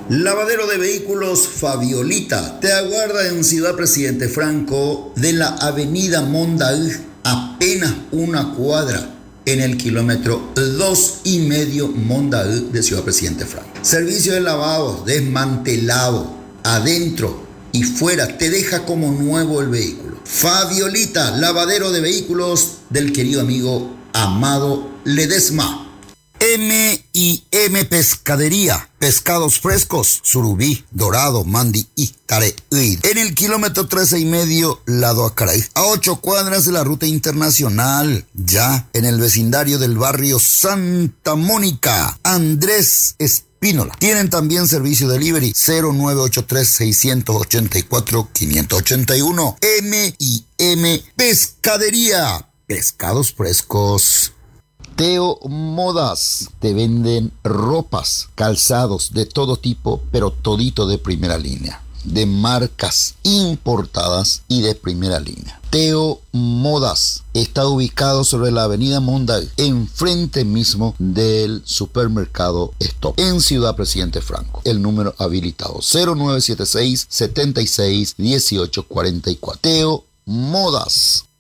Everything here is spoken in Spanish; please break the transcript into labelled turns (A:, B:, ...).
A: Lavadero de vehículos Fabiolita te aguarda en Ciudad Presidente Franco de la avenida Mondaú, apenas una cuadra en el kilómetro 2,5 Mondaú de Ciudad Presidente Franco. Servicio de lavado, desmantelado, adentro y fuera, te deja como nuevo el vehículo. Fabiolita, lavadero de vehículos del querido amigo Amado Ledesma. M&M Pescadería, pescados frescos, surubí, dorado, mandi y tareí. En el kilómetro 13,5, lado Acaraí, a 8 cuadras de la ruta internacional, ya en el vecindario del barrio Santa Mónica. Andrés Espínola. Tienen también servicio delivery 0983-684-581. M&M Pescadería, pescados frescos. Teo Modas, te venden ropas, calzados de todo tipo, pero todito de primera línea, de marcas importadas y de primera línea. Teo Modas está ubicado sobre la avenida Mondaú, enfrente mismo del supermercado Stop, en Ciudad Presidente Franco. El número habilitado 0976 76 1844. Teo Modas.